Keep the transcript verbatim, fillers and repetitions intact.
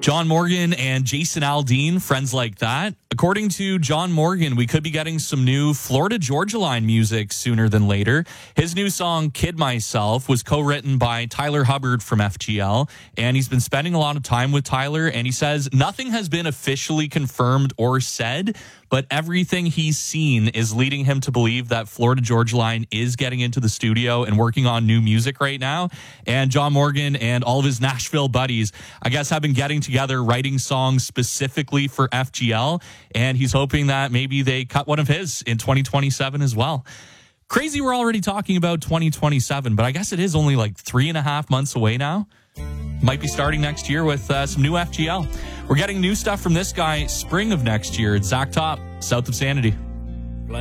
John Morgan and Jason Aldean, Friends Like That. According to John Morgan, we could be getting some new Florida Georgia Line music sooner than later. His new song, Kid Myself, was co-written by Tyler Hubbard from F G L, and he's been spending a lot of time with Tyler, and he says nothing has been officially confirmed or said, but everything he's seen is leading him to believe that Florida Georgia Line is getting into the studio and working on new music right now. And John Morgan and all of his Nashville buddies, I guess, have been getting together, writing songs specifically for F G L, and he's hoping that maybe they cut one of his in twenty twenty-seven as well. Crazy we're already talking about twenty twenty-seven, but I guess it is only like three and a half months away now. Might be starting next year with uh, some new F G L. We're getting new stuff from this guy spring of next year. It's Zach Top, South of Sanity.